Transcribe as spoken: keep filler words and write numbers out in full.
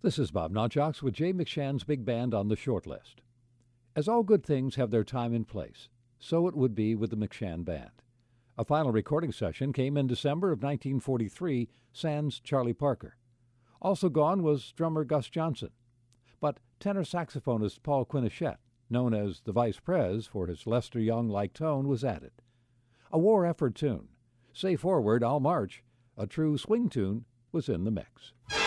This is Bob Notchox with Jay McShann's Big Band on the short list. As all good things have their time and place, so it would be with the McShann Band. A final recording session came in December of nineteen forty-three, sans Charlie Parker. Also gone was drummer Gus Johnson. But tenor saxophonist Paul Quinichette, known as the Vice Prez for his Lester Young-like tone, was added. A war effort tune, Say Forward, I'll March, a true swing tune, was in the mix.